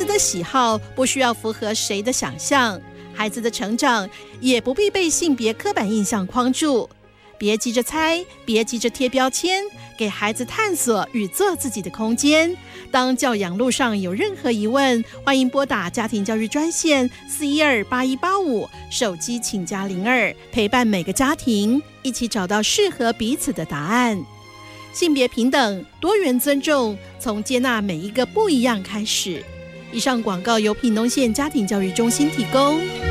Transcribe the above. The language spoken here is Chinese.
的喜好不需要符合谁的想象，孩子的成长也不必被性别刻板印象框住。别急着猜，别急着贴标签，给孩子探索与做自己的空间。当教养路上有任何疑问，欢迎拨打家庭教育专线4128185，手机请加02，陪伴每个家庭，一起找到适合彼此的答案。性别平等，多元尊重，从接纳每一个不一样开始。以上广告由屏东县家庭教育中心提供。